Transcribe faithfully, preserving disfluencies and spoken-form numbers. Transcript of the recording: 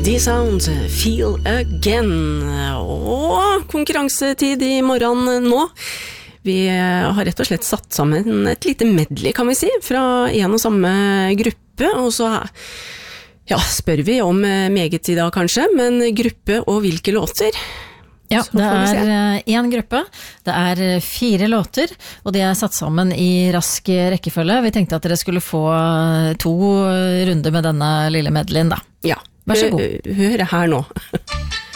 D-Sound, Feel Again. Og konkurransetid i morgen nå. Vi har rett og slett satt sammen et lite medley, kan vi si, fra en og samme gruppe, og så ja, spør vi om meget i dag kanskje, men gruppe og hvilke låter? Ja, det er en gruppe, det er fire låter, og de er satt sammen i rask rekkefølge. Vi tenkte at dere skulle få to runder med denne lille medleyen da. Ja, vær så god. Hør her nå.